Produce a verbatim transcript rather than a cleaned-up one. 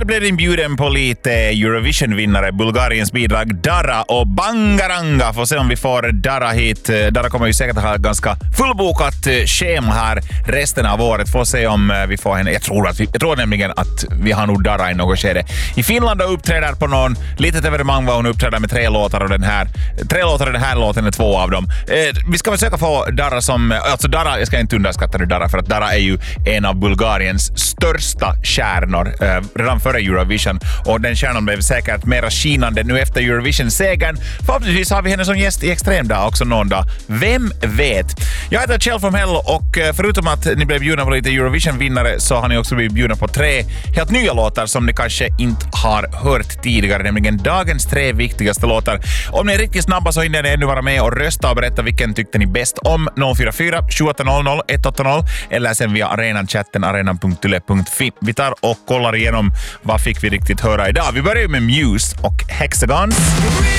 blev inbjuden på lite Eurovision-vinnare, Bulgariens bidrag Dara och Bangaranga. Får se om vi får Dara hit. Dara kommer ju säkert ha ganska fullbokat schema här resten av året. Får se om vi får henne. Jag tror, att vi, jag tror nämligen att vi har nog Dara i något skede. I Finland och uppträder på någon litet evenemang var hon uppträder med tre låtar och den här tre låtar och den här låten är två av dem. Eh, vi ska försöka få Dara som, alltså Dara, jag ska inte underskatta nu Dara för att Dara är ju en av Bulgariens största stjärnor eh, redan före Eurovision och den stjärnan blev säkert mera skinande nu efter Eurovision-segern. Förhoppningsvis har vi henne som gäst i Extremdag också någon dag. Vem vet? Jag heter Kjell from Hell och förutom att ni blev bjudna på lite Eurovision-vinnare så har ni också blivit bjudna på tre helt nya låtar som ni kanske inte har hört tidigare, nämligen dagens tre viktigaste låtar. Om ni är riktigt snabba så hinner ni ännu vara med och rösta och berätta vilken tyckte ni bäst om. noll fyra fyra sju åtta noll noll ett åtta noll eller sen via arenan-chatten arenan punkt yle punkt fi. Vi tar och kollar igenom vad fick vi riktigt höra idag. Vi börjar med Muse och Hexagons.